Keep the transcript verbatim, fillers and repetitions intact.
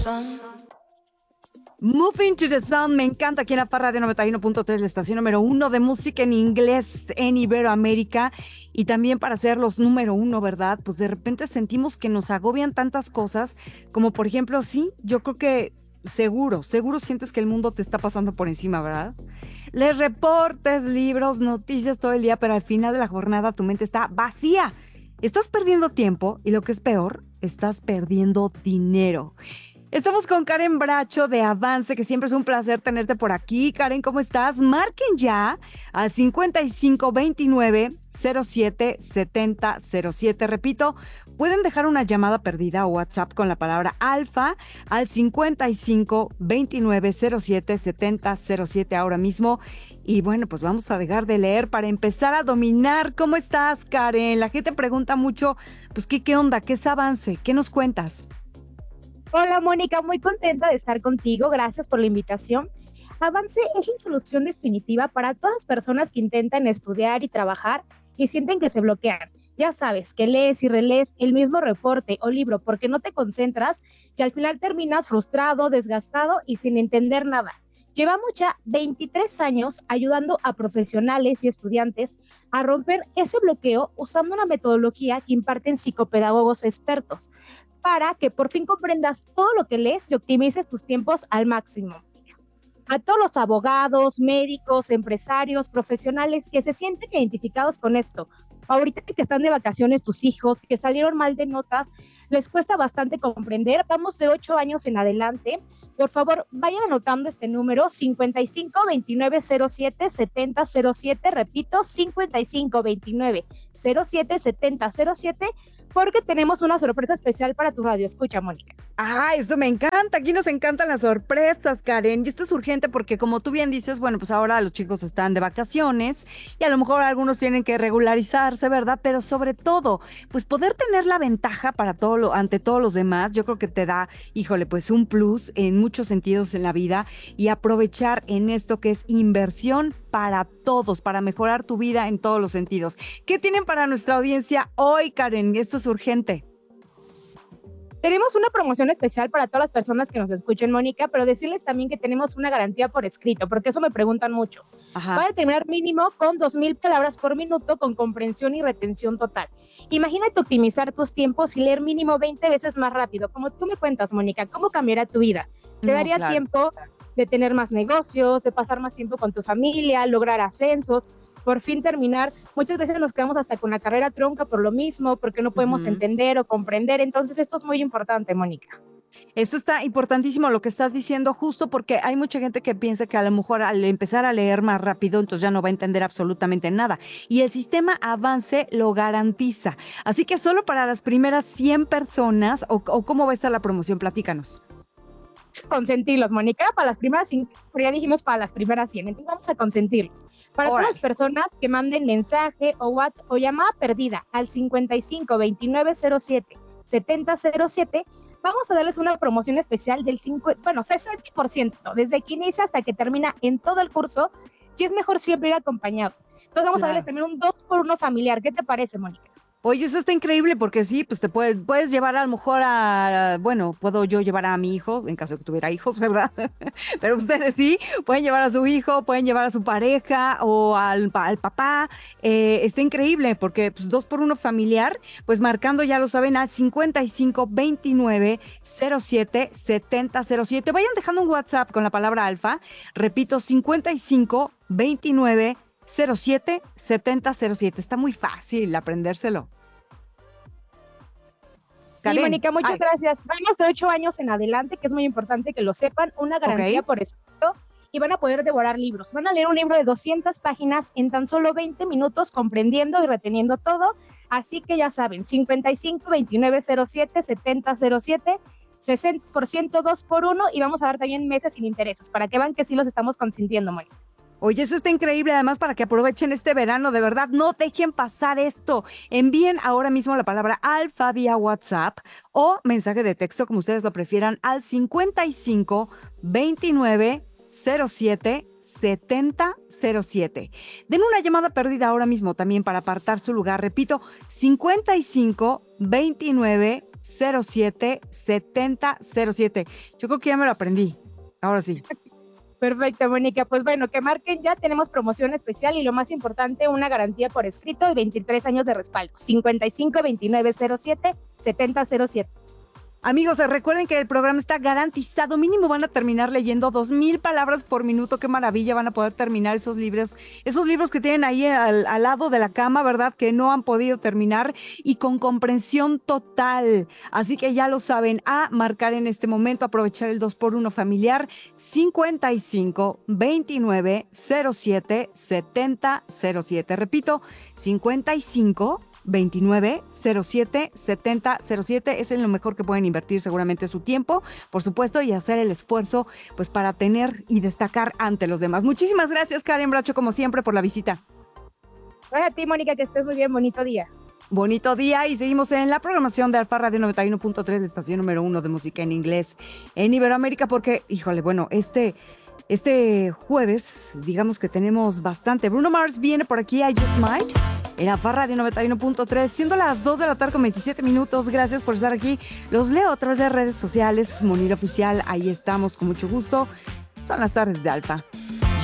sun. Moving to the Sun, me encanta aquí en la Parra de noventa y uno punto tres, la estación número uno de música en inglés en Iberoamérica. Y también para ser los número uno, ¿verdad? Pues de repente sentimos que nos agobian tantas cosas, como por ejemplo, sí, yo creo que seguro, seguro sientes que el mundo te está pasando por encima, ¿verdad? Les reportes, libros, noticias todo el día, pero al final de la jornada tu mente está vacía. Estás perdiendo tiempo y lo que es peor, estás perdiendo dinero. Estamos con Karen Bracho de Avance, que siempre es un placer tenerte por aquí. Karen, ¿cómo estás? Marquen ya al cincuenta y cinco veintinueve cero siete setenta cero siete. Repito, pueden dejar una llamada perdida o WhatsApp con la palabra alfa al cincuenta y cinco veintinueve cero siete setenta cero siete ahora mismo. Y bueno, pues vamos a dejar de leer para empezar a dominar. ¿Cómo estás, Karen? La gente pregunta mucho, pues, ¿qué, qué onda? ¿Qué es Avance? ¿Qué nos cuentas? Hola Mónica, muy contenta de estar contigo, gracias por la invitación. Avance es la solución definitiva para todas las personas que intentan estudiar y trabajar y sienten que se bloquean. Ya sabes, que lees y relees el mismo reporte o libro porque no te concentras y al final terminas frustrado, desgastado y sin entender nada. Llevamos ya veintitrés años ayudando a profesionales y estudiantes a romper ese bloqueo usando una metodología que imparten psicopedagogos expertos, para que por fin comprendas todo lo que lees y optimices tus tiempos al máximo. A todos los abogados, médicos, empresarios, profesionales que se sienten identificados con esto. Ahorita que están de vacaciones tus hijos, que salieron mal de notas, les cuesta bastante comprender. Vamos de ocho años en adelante. Por favor, vayan anotando este número, cincuenta y cinco veintinueve cero siete setenta cero siete. Repito, cincuenta y cinco veintinueve cero siete setenta cero siete, porque tenemos una sorpresa especial para tu radio. Escucha, Mónica. Ah, eso me encanta. Aquí nos encantan las sorpresas, Karen. Y esto es urgente porque, como tú bien dices, bueno, pues ahora los chicos están de vacaciones y a lo mejor algunos tienen que regularizarse, ¿verdad? Pero sobre todo, pues poder tener la ventaja para todo lo, ante todos los demás, yo creo que te da, híjole, pues un plus en muchos sentidos en la vida, y aprovechar en esto que es inversión para todos, para mejorar tu vida en todos los sentidos. ¿Qué tienen para nuestra audiencia hoy, Karen? Esto es urgente. Tenemos una promoción especial para todas las personas que nos escuchen, Mónica, pero decirles también que tenemos una garantía por escrito, porque eso me preguntan mucho. Ajá. Va a terminar mínimo con dos mil palabras por minuto con comprensión y retención total. Imagínate optimizar tus tiempos y leer mínimo veinte veces más rápido. Como tú me cuentas, Mónica, ¿cómo cambiará tu vida? Te No, daría claro. tiempo de tener más negocios, de pasar más tiempo con tu familia, lograr ascensos, por fin terminar. Muchas veces nos quedamos hasta con la carrera tronca por lo mismo, porque no podemos Ujú. entender o comprender. Entonces esto es muy importante, Mónica. Esto está importantísimo lo que estás diciendo, justo porque hay mucha gente que piensa que a lo mejor al empezar a leer más rápido, entonces ya no va a entender absolutamente nada. Y el sistema Avance lo garantiza. Así que solo para las primeras cien personas, o, o ¿cómo va a estar la promoción? Platícanos. Consentirlos, Mónica, para las primeras cinco, pero ya dijimos para las primeras cien, entonces vamos a consentirlos. Para Órale. todas las personas que manden mensaje o WhatsApp o llamada perdida al cincuenta y cinco veintinueve cero siete setenta cero siete, vamos a darles una promoción especial del cinco, bueno, sesenta por ciento, desde que inicia hasta que termina en todo el curso, y es mejor siempre ir acompañado. Entonces vamos Claro. a darles también un dos por uno familiar. ¿Qué te parece, Mónica? Oye, eso está increíble porque sí, pues te puedes, puedes llevar a lo mejor a, bueno, puedo yo llevar a mi hijo, en caso de que tuviera hijos, ¿verdad? Pero ustedes sí, pueden llevar a su hijo, pueden llevar a su pareja o al, al papá. Eh, está increíble porque pues, dos por uno familiar, pues marcando, ya lo saben, a cincuenta y cinco veintinueve cero siete setenta cero siete. Vayan dejando un WhatsApp con la palabra alfa. Repito, cincuenta y cinco veintinueve cero siete setenta cero siete. Está muy fácil aprendérselo. Sí, Mónica, muchas Ay, gracias. Vamos de ocho años en adelante, que es muy importante que lo sepan, una garantía ok. por escrito, y van a poder devorar libros. Van a leer un libro de doscientas páginas en tan solo veinte minutos, comprendiendo y reteniendo todo. Así que ya saben, cincuenta y cinco veintinueve cero siete setenta cero siete, sesenta por ciento dos por uno, y vamos a dar también meses sin intereses, para que vean que sí los estamos consintiendo, Mónica. Oye, eso está increíble, además para que aprovechen este verano, de verdad, no dejen pasar esto. Envíen ahora mismo la palabra alfa vía WhatsApp o mensaje de texto, como ustedes lo prefieran, al cincuenta y cinco veintinueve cero siete setenta cero siete. Den una llamada perdida ahora mismo también para apartar su lugar. Repito, cincuenta y cinco veintinueve cero siete, setenta cero siete. Yo creo que ya me lo aprendí. Ahora sí. Perfecto, Mónica. Pues bueno, que marquen ya, tenemos promoción especial y lo más importante, una garantía por escrito y veintitrés años de respaldo. cincuenta y cinco, veintinueve cero siete, setenta cero siete. Amigos, recuerden que el programa está garantizado. Mínimo van a terminar leyendo dos mil palabras por minuto. Qué maravilla, van a poder terminar esos libros, esos libros que tienen ahí al, al lado de la cama, ¿verdad? Que no han podido terminar y con comprensión total. Así que ya lo saben, a marcar en este momento, aprovechar el dos por uno familiar, cincuenta y cinco, veintinueve cero siete, setenta cero siete. Repito, cincuenta y cinco, veintinueve cero siete, setenta cero siete. Es en lo mejor que pueden invertir seguramente su tiempo, por supuesto, y hacer el esfuerzo pues para tener y destacar ante los demás. Muchísimas gracias, Karen Bracho, como siempre, por la visita. Gracias a ti, Mónica, que estés muy bien, bonito día. Bonito día, y seguimos en la programación de Alfa Radio noventa y uno punto tres, la estación número uno de música en inglés en Iberoamérica, porque, híjole, bueno, este... Este jueves, digamos que tenemos bastante. Bruno Mars viene por aquí, I Just Might, en Alfa Radio noventa y uno punto tres, siendo las dos de la tarde con veintisiete minutos. Gracias por estar aquí. Los leo a través de redes sociales, Monira Oficial, ahí estamos con mucho gusto. Son las tardes de Alfa.